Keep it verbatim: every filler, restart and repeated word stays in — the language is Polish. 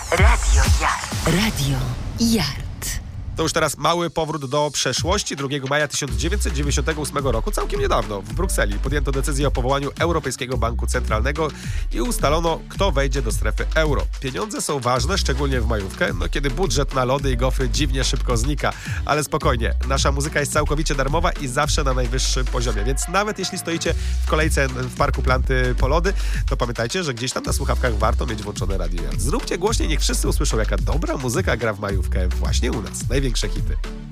Radio Yard. Radio Yard. To już teraz mały powrót do przeszłości. drugiego maja tysiąc dziewięćset dziewięćdziesiątego ósmego roku, całkiem niedawno, w Brukseli podjęto decyzję o powołaniu Europejskiego Banku Centralnego i ustalono, kto wejdzie do strefy euro. Pieniądze są ważne, szczególnie w majówkę, no kiedy budżet na lody i gofry dziwnie szybko znika. Ale spokojnie, nasza muzyka jest całkowicie darmowa i zawsze na najwyższym poziomie, więc nawet jeśli stoicie w kolejce w parku Planty po lody, to pamiętajcie, że gdzieś tam na słuchawkach warto mieć włączone Radio Yard. Zróbcie głośniej, niech wszyscy usłyszą, jaka dobra muzyka gra w majówkę właśnie u nas. Największe hity.